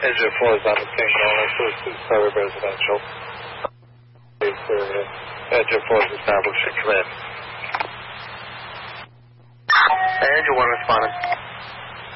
Engine 4 is on the scene, only to private residential. Engine 4 is established. Come in. Engine 1 responding.